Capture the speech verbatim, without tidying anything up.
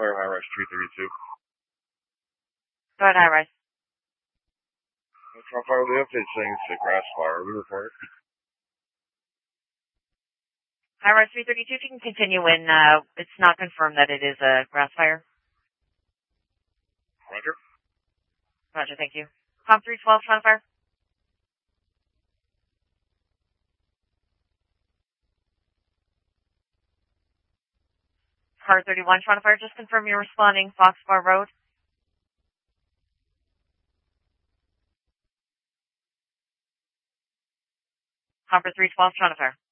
Crossfire, High Rise three thirty-two. Go ahead, High Rise. Crossfire, the update saying it's a grass fire. We report. High Rise three thirty-two, if you can continue in, uh, it's not confirmed that it is a grass fire. Roger. Roger, thank you. Com three twelve, trying to fire. Car thirty-one, trying to fire. Just confirm you're responding. Foxbar Road. Hopper three twelve, trying to fire.